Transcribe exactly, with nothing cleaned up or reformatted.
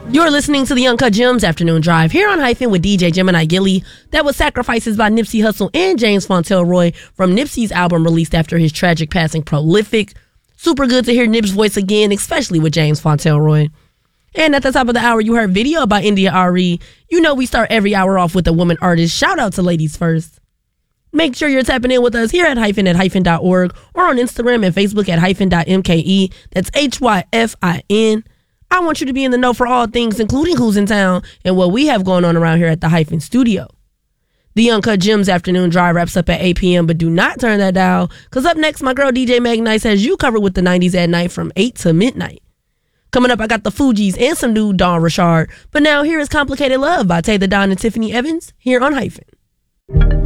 You're listening to the Uncut Gems Afternoon Drive here on Hyphen with D J Gemini Gilly. That was Sacrifices by Nipsey Hussle and James Fontelroy from Nipsey's album released after his tragic passing, Prolific. Super good to hear Nip's voice again, especially with James Fontelroy. And at the top of the hour, you heard Video by India Arie. You know we start every hour off with a woman artist. Shout out to Ladies First. Make sure you're tapping in with us here at hyphen at hyphen dot org or on Instagram and Facebook at hyphen dot M K E. That's H Y F I N. I want you to be in the know for all things, including who's in town and what we have going on around here at the Hyphen Studio. The Uncut Gems Afternoon Drive wraps up at eight p.m., but do not turn that dial, because up next, my girl D J Meg Nice has you covered with the nineties at night from eight to midnight. Coming up, I got the Fugees and some new Dawn Richard. But now, here is Complicated Love by Tay the Don and Tiffany Evans here on Hyphen.